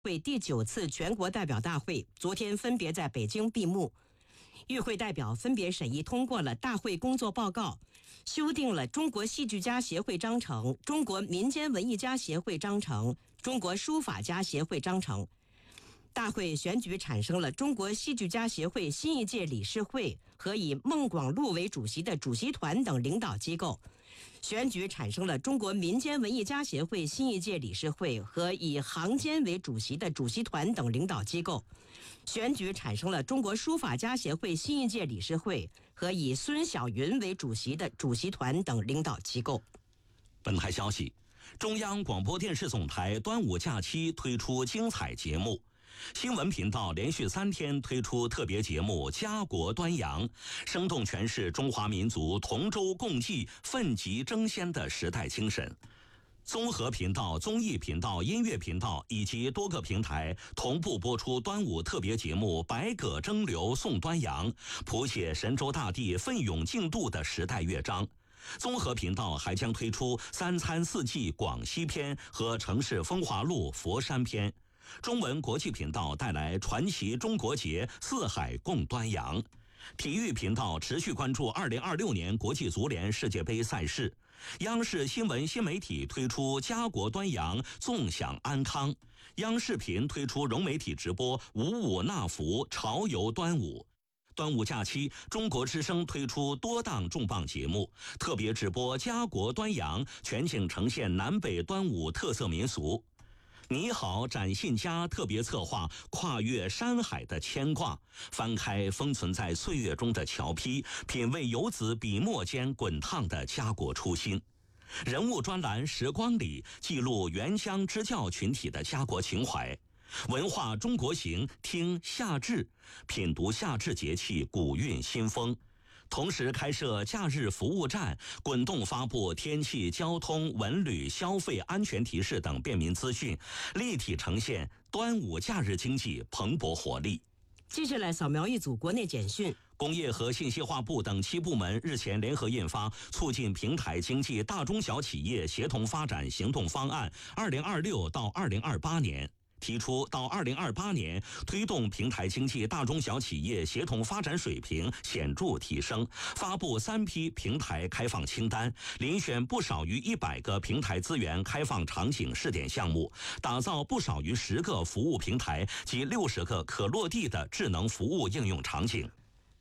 会第9次全国代表大会昨天分别在北京闭幕。与会代表分别审议通过了大会工作报告，修订了中国戏剧家协会章程、中国民间文艺家协会章程、中国书法家协会章程。大会选举产生了中国戏剧家协会新一届理事会和以孟广禄为主席的主席团等领导机构，选举产生了中国民间文艺家协会新一届理事会和以行监为主席的主席团等领导机构，选举产生了中国书法家协会新一届理事会和以孙晓云为主席的主席团等领导机构。 本台消息，中央广播电视总台端午假期推出精彩节目。新闻频道连续3天推出特别节目《家国端阳》，生动诠释中华民族同舟共济、奋楫争先的时代精神。综合频道、综艺频道、音乐频道以及多个平台同步播出端午特别节目《百舸争流送端阳》，谱写神州大地奋勇竞渡的时代乐章。综合频道还将推出3餐4季广西篇和城市风华录佛山篇。中文国际频道带来传奇中国节四海共端阳。体育频道持续关注2026年国际足联世界杯赛事。央视新闻新媒体推出家国端阳，纵享安康。央视频推出融媒体直播五五纳福，潮游端午。端午假期，中国之声推出多档重磅节目，特别直播家国端阳，全景呈现南北端午特色民俗。你好展信佳特别策划跨越山海的牵挂，翻开封存在岁月中的桥批，品味游子笔墨间滚烫的家国初心。人物专栏时光里记录原乡支教群体的家国情怀。文化中国行，听夏至，品读夏至节气古韵新风。同时开设假日服务站，滚动发布天气、交通、文旅、消费安全提示等便民资讯，立体呈现端午假日经济蓬勃活力。 接下来扫描一组国内简讯。 工业和信息化部等7部门日前联合印发《促进平台经济大中小企业协同发展行动方案（2026到2028年）》。提出到2028年推动平台经济大中小企业协同发展水平显著提升，发布3批平台开放清单，遴选不少于100个平台资源开放场景试点项目，打造不少于10个服务平台及60个可落地的智能服务应用场景。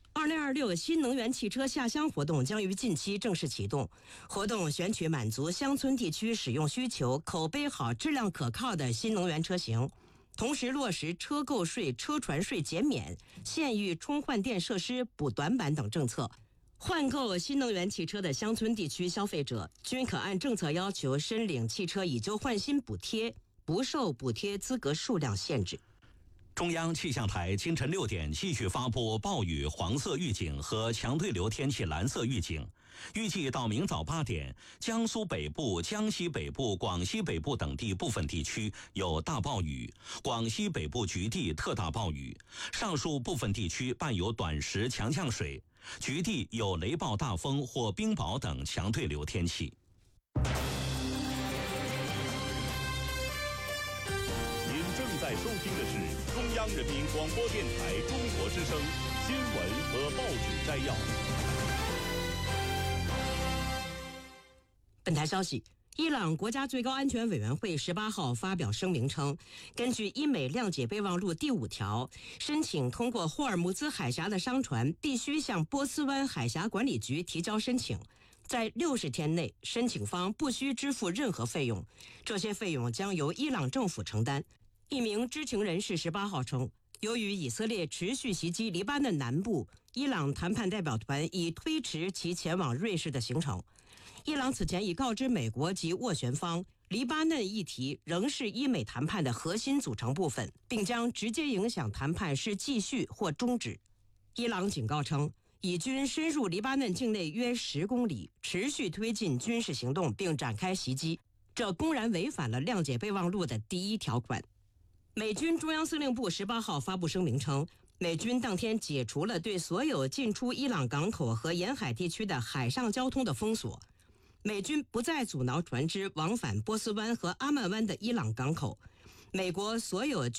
2026新能源汽车下乡活动将于近期正式启动，活动选取满足乡村地区使用需求、口碑好、质量可靠的新能源车型，同时落实车购税、车船税减免、县域充换电设施补短板等政策。换购新能源汽车的乡村地区消费者均可按政策要求申领汽车以旧换新补贴，不受补贴资格数量限制。 中央气象台清晨6点继续发布暴雨黄色预警和强对流天气蓝色预警，预计到明早8点，江苏北部、江西北部、广西北部等地部分地区有大暴雨，广西北部局地特大暴雨，上述部分地区伴有短时强降水，局地有雷暴大风或冰雹等强对流天气。 您正在收听的是中央人民广播电台中国之声新闻和报纸摘要。 本台消息，伊朗国家最高安全委员会18号发表声明称，根据伊美谅解备忘录第5条，申请通过霍尔木兹海峡的商船必须向波斯湾海峡管理局提交申请，在60天内，申请方不需支付任何费用，这些费用将由伊朗政府承担。一名知情人士18号称，由于以色列持续袭击黎巴嫩南部，伊朗谈判代表团已推迟其前往瑞士的行程。伊朗此前已告知美国及斡旋方，黎巴嫩议题仍是伊美谈判的核心组成部分，并将直接影响谈判是继续或终止。伊朗警告称，以军深入黎巴嫩境内约10公里，持续推进军事行动并展开袭击，这公然违反了谅解备忘录的第1条款。美军中央司令部18号发布声明称，美军当天解除了对所有进出伊朗港口和沿海地区的海上交通的封锁，美军不再阻挠船只往返波斯湾和阿曼湾的伊朗港口。 美国所有